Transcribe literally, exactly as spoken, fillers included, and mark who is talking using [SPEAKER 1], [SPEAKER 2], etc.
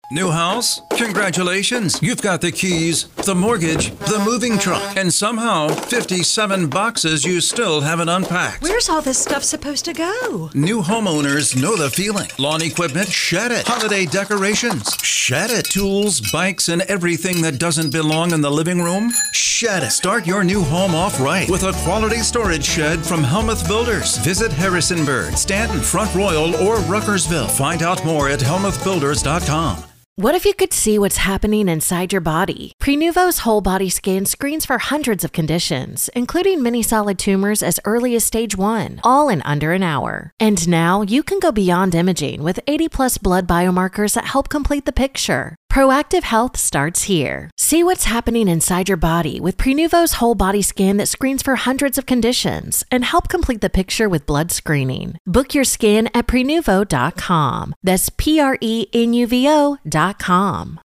[SPEAKER 1] New house? Congratulations. You've got the keys, the mortgage, the moving truck, and somehow fifty-seven boxes you still haven't unpacked.
[SPEAKER 2] Where's all this stuff supposed to go?
[SPEAKER 1] New homeowners know the feeling. Lawn equipment? Shed it. Holiday decorations? Shed it. Tools, bikes, and everything that doesn't belong in the living room? Shed it. Start your new home off right with a quality storage shed from Helmuth Builders. Visit Harrisonburg, Stanton, Front Royal, or Ruckersville. Find out more at helmuth builders dot com.
[SPEAKER 3] What if you could see what's happening inside your body? Prenuvo's whole body scan screens for hundreds of conditions, including many solid tumors as early as stage one, all in under an hour. And now you can go beyond imaging with eighty plus blood biomarkers that help complete the picture. Proactive health starts here. See what's happening inside your body with Prenuvo's whole body scan that screens for hundreds of conditions and help complete the picture with blood screening. Book your scan at prenuvo dot com. That's P R E N U V O dot com.